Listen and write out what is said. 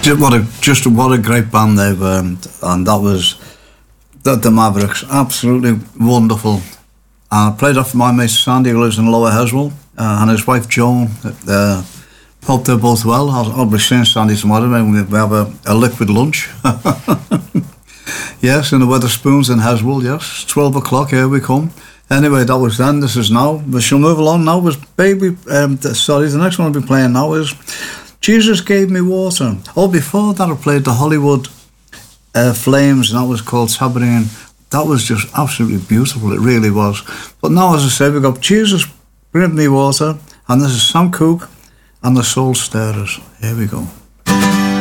What a great band they were, and that was the Mavericks. Absolutely wonderful. I played off my mate Sandy, who lives in Lower Heswell, and his wife Joan. Hope they're both well. I'll be seeing Sandy tomorrow when we have a liquid lunch. Yes, in the Wetherspoons in Heswell, yes. 12 o'clock, here we come. Anyway, that was then, this is now. We shall move along now with the next one I'll be playing now is Jesus Gave Me Water. Oh, before that I played the Hollywood Flames, and that was called Tabernacle. That was just absolutely beautiful, it really was. But now, as I said, we've got Jesus Gave Me Water, and this is Sam Cooke and the Soul Stirrers. Here we go.